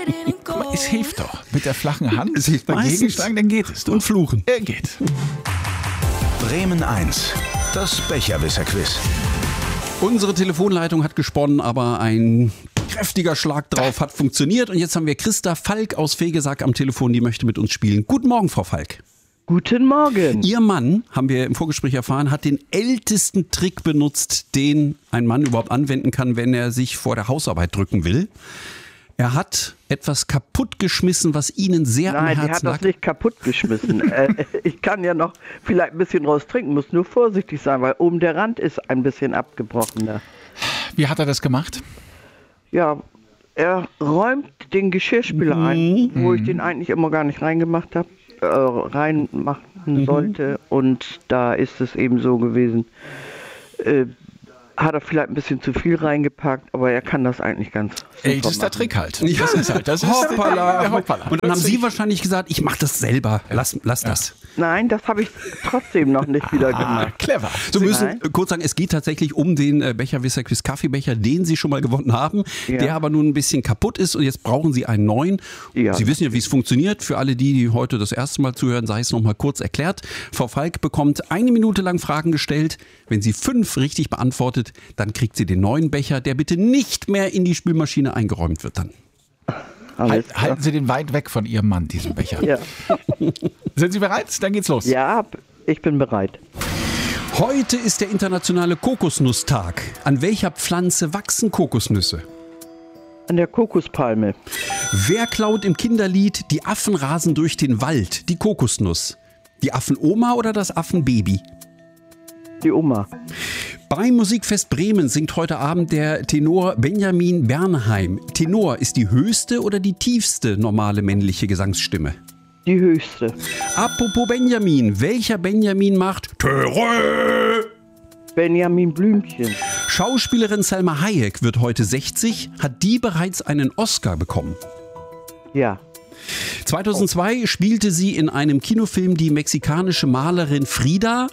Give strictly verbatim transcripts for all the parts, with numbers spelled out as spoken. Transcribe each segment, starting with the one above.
Es hilft doch. Mit der flachen Hand Es hilft dagegen meistens. schlagen, dann geht es doch. Und fluchen. Er geht. Bremen eins, das Becherwisser-Quiz. Unsere Telefonleitung hat gesponnen, aber ein kräftiger Schlag drauf hat funktioniert. Und jetzt haben wir Christa Falk aus Vegesack am Telefon, die möchte mit uns spielen. Guten Morgen, Frau Falk. Guten Morgen. Ihr Mann, haben wir im Vorgespräch erfahren, hat den ältesten Trick benutzt, den ein Mann überhaupt anwenden kann, wenn er sich vor der Hausarbeit drücken will. Er hat etwas kaputtgeschmissen, was Ihnen sehr am Nein, die Herzen hat lag. das nicht kaputtgeschmissen. äh, ich kann ja noch vielleicht ein bisschen raus trinken, muss nur vorsichtig sein, weil oben der Rand ist ein bisschen abgebrochener. Wie hat er das gemacht? Ja, er räumt den Geschirrspüler ein, wo Mhm. ich den eigentlich immer gar nicht reingemacht habe, äh, reinmachen Mhm. sollte. Und da ist es eben so gewesen. Äh, hat er vielleicht ein bisschen zu viel reingepackt, aber er kann das eigentlich ganz super Ältester machen. Trick halt. Ja. Das ist halt. Das ist Hoppala. der Hoppala. Und dann haben Sie wahrscheinlich gesagt, ich mache das selber. Lass, lass das. Nein, das habe ich trotzdem noch nicht wieder Ah, gemacht. clever. So müssen Nein. äh, kurz sagen, es geht tatsächlich um den äh, Becherwisser-Quiz Kaffeebecher, den Sie schon mal gewonnen haben, Ja. der aber nun ein bisschen kaputt ist und jetzt brauchen Sie einen neuen. Ja. Sie wissen ja, wie es funktioniert. Für alle die, die heute das erste Mal zuhören, sei es noch mal kurz erklärt. Frau Falk bekommt eine Minute lang Fragen gestellt. Wenn sie fünf richtig beantwortet, dann kriegt sie den neuen Becher, der bitte nicht mehr in die Spülmaschine eingeräumt wird dann. Alles Halt, klar. halten Sie den weit weg von Ihrem Mann, diesen Becher. Ja. Sind Sie bereit? Dann geht's los. ja, ich bin bereit. Heute ist der internationale Kokosnusstag. An welcher Pflanze wachsen Kokosnüsse? An der Kokospalme. Wer klaut im Kinderlied Die Affen rasen durch den Wald die Kokosnuss? Die Affenoma oder das Affenbaby? Die Oma. Beim Musikfest Bremen singt heute Abend der Tenor Benjamin Bernheim. Tenor ist die höchste oder die tiefste normale männliche Gesangsstimme? Die höchste. Apropos Benjamin, welcher Benjamin macht Törö? Benjamin Blümchen. Schauspielerin Salma Hayek wird heute sechzig. Hat die bereits einen Oscar bekommen? Ja. zweitausendzwei spielte sie in einem Kinofilm die mexikanische Malerin Frida.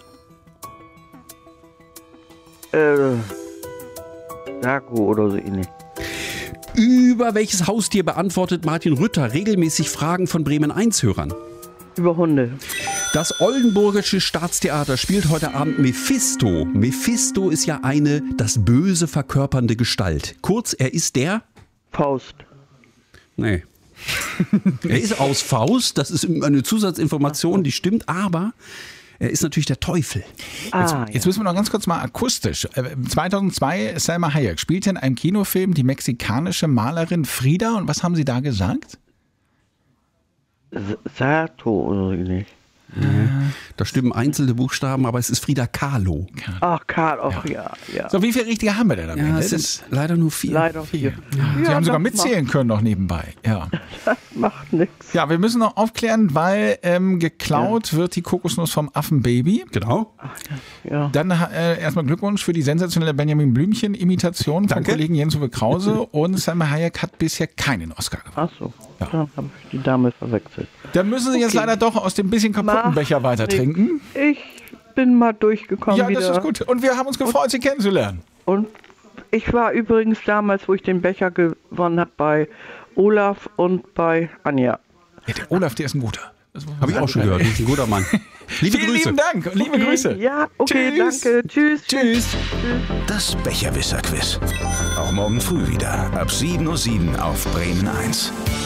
Äh. Dago oder so ähnlich. Über welches Haustier beantwortet Martin Rütter regelmäßig Fragen von Bremen eins Hörern? Über Hunde. Das Oldenburgische Staatstheater spielt heute Abend Mephisto. Mephisto ist ja eine das Böse verkörpernde Gestalt. Kurz, er ist der? Faust. Nee. Er ist aus Faust, das ist eine Zusatzinformation, die stimmt, aber er ist natürlich der Teufel. Ah, Jetzt müssen wir noch ganz kurz mal akustisch. Äh, zweitausendzwei, Salma Hayek spielte in einem Kinofilm die mexikanische Malerin Frida. Und was haben Sie da gesagt? ja. Sato oder so ähnlich. Da stimmen einzelne Buchstaben, aber es ist Frida Kahlo. Ach, Karl, ach ja, ja. So, wie viele richtige haben wir denn am Ja, Ende? es sind leider nur vier. Leider vier. Sie haben Ja, sogar das mitzählen können noch nebenbei. Ja. Macht, macht nichts. Ja, wir müssen noch aufklären, weil ähm, geklaut wird die Kokosnuss vom Affenbaby. Genau. Ja. Dann äh, erstmal Glückwunsch für die sensationelle Benjamin Blümchen-Imitation vom Danke. Kollegen Jens-Uwe Krause. Und Salma Hayek hat bisher keinen Oscar gewonnen. Ach so. Dann habe ich die Dame verwechselt. Dann müssen Sie jetzt Okay. leider doch aus dem bisschen kaputten Macht Becher weiter nichts. trinken. Ich bin mal durchgekommen Ja, wieder. das ist gut. Und wir haben uns gefreut, Sie kennenzulernen. Und ich war übrigens damals, wo ich den Becher gewonnen habe, bei Olaf und bei Anja. Ja, der Olaf, der ist ein guter. Das muss man Habe ich sagen. auch schon gehört. Das ist ein guter Mann. Liebe Vielen Grüße. lieben Dank und liebe Grüße. Ja, okay, Tschüss. danke. Tschüss. Tschüss. Das Becherwisser-Quiz. Auch morgen früh wieder ab sieben Uhr sieben auf Bremen eins.